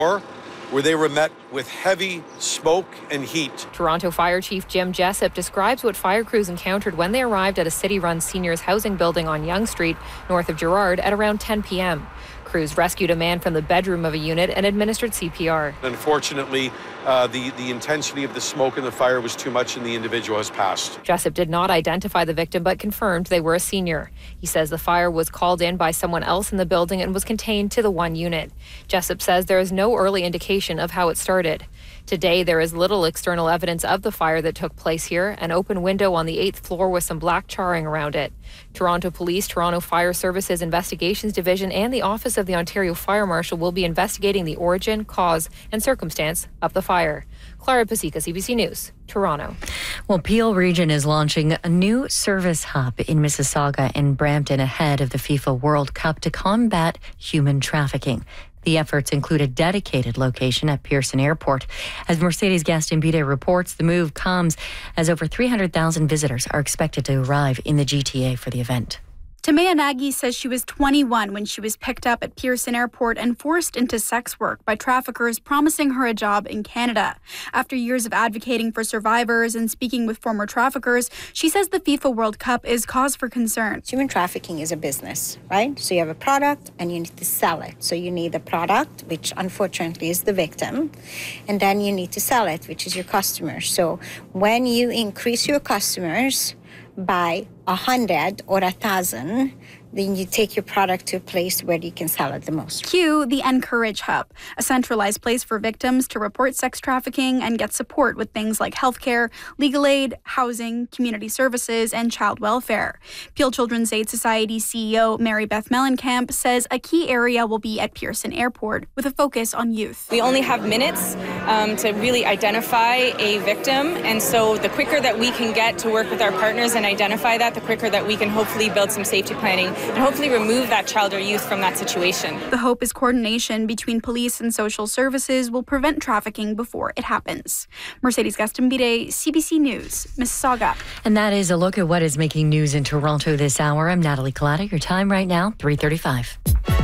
where they were met with heavy smoke and heat. Toronto Fire Chief Jim Jessup describes what fire crews encountered when they arrived at a city-run seniors housing building on Yonge Street, north of Gerrard, at around 10 p.m. Crews rescued a man from the bedroom of a unit and administered CPR. Unfortunately, the intensity of the smoke and the fire was too much and the individual has passed. Jessup did not identify the victim but confirmed they were a senior. He says the fire was called in by someone else in the building and was contained to the one unit. Jessup says there is no early indication of how it started. Today, there is little external evidence of the fire that took place here, an open window on the 8th floor with some black charring around it. Toronto Police, Toronto Fire Services Investigations Division, and the Office of the Ontario Fire Marshal will be investigating the origin, cause, and circumstance of the fire. Clara Pasica, CBC News, Toronto. Well, Peel Region is launching a new service hub in Mississauga and Brampton ahead of the FIFA World Cup to combat human trafficking. The efforts include a dedicated location at Pearson Airport. As Mercedes Gaston-Bide reports, the move comes as over 300,000 visitors are expected to arrive in the GTA for the event. Tamea Nagy says she was 21 when she was picked up at Pearson Airport and forced into sex work by traffickers promising her a job in Canada. After years of advocating for survivors and speaking with former traffickers, she says the FIFA World Cup is cause for concern. Human trafficking is a business, right? So you have a product and you need to sell it. So you need the product, which unfortunately is the victim, and then you need to sell it, which is your customer. So when you increase your customers by 100 or 1,000, then you take your product to a place where you can sell it the most. Cue the Encourage Hub, a centralized place for victims to report sex trafficking and get support with things like healthcare, legal aid, housing, community services, and child welfare. Peel Children's Aid Society CEO Mary Beth Mellencamp says a key area will be at Pearson Airport with a focus on youth. We only have minutes to really identify a victim, and so the quicker that we can get to work with our partners and identify that, the quicker that we can hopefully build some safety planning and hopefully remove that child or youth from that situation. The hope is coordination between police and social services will prevent trafficking before it happens. Mercedes Gaston-Bide, CBC News, Mississauga. And that is a look at what is making news in Toronto this hour. I'm Natalie Collada. Your time right now, 3:35.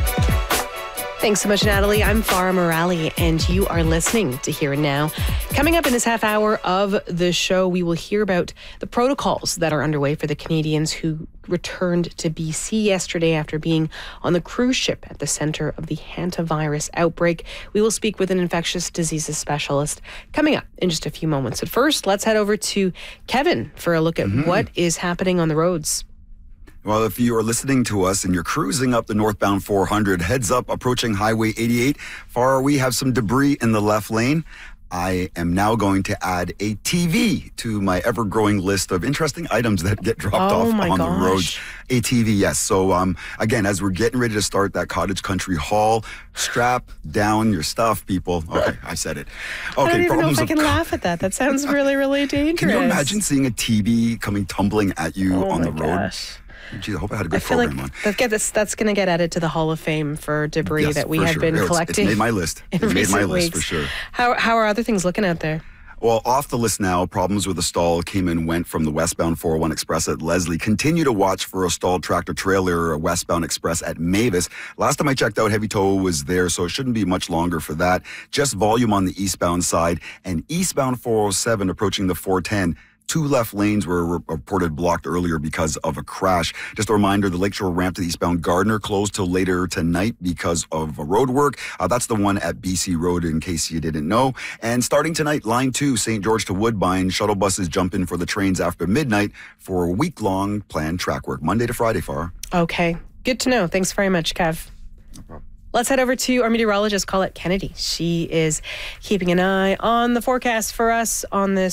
Thanks so much, Natalie. I'm Farah Morali, and you are listening to Here and Now. Coming up in this half hour of the show, we will hear about the protocols that are underway for the Canadians who returned to BC yesterday after being on the cruise ship at the center of the hantavirus outbreak. We will speak with an infectious diseases specialist coming up in just a few moments. But first, let's head over to Kevin for a look at what is happening on the roads. Well, if you are listening to us and you're cruising up the northbound 400, heads up approaching Highway 88. Far, we have some debris in the left lane. I am now going to add a TV to my ever-growing list of interesting items that get dropped off on the road. A TV, yes. So, again, as we're getting ready to start that Cottage Country Haul, strap down your stuff, people. Okay, I said it. Okay, I don't even know if I can laugh at that. That sounds really, really dangerous. Can you imagine seeing a TV coming tumbling at you on the road? Gosh. Gee, I hope I had a good program on. That's going to get added to the Hall of Fame for debris that we have been collecting. It's made my list. It made my list for sure. How are other things looking out there? Well, off the list now, problems with a stall came and went from the westbound 401 Express at Leslie. Continue to watch for a stalled tractor trailer westbound express at Mavis. Last time I checked out, heavy tow was there, so it shouldn't be much longer for that. Just volume on the eastbound side, and eastbound 407 approaching the 410. 2 left lanes were reported blocked earlier because of a crash. Just a reminder, the Lakeshore ramp to the eastbound Gardner closed till later tonight because of road work. That's the one at BC Road, in case you didn't know. And starting tonight, Line 2, St. George to Woodbine, shuttle buses jump in for the trains after midnight for a week-long planned track work, Monday to Friday, Farah. Okay, good to know. Thanks very much, Kev. No problem. Let's head over to our meteorologist, Colette Kennedy. She is keeping an eye on the forecast for us on this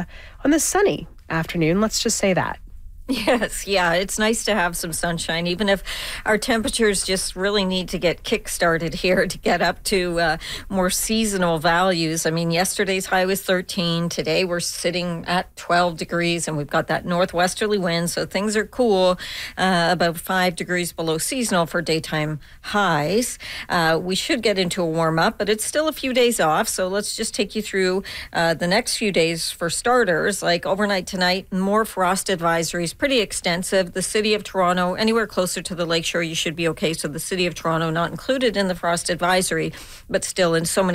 sunny afternoon. Let's just say that. Yes, yeah, it's nice to have some sunshine, even if our temperatures just really need to get kick-started here to get up to more seasonal values. I mean, yesterday's high was 13. Today we're sitting at 12 degrees, and we've got that northwesterly wind, so things are cool, about 5 degrees below seasonal for daytime highs. We should get into a warm-up, but it's still a few days off, so let's just take you through the next few days for starters. Like overnight tonight, more frost advisories, pretty extensive. The City of Toronto, anywhere closer to the lakeshore, you should be okay. So the City of Toronto not included in the frost advisory, but still in so many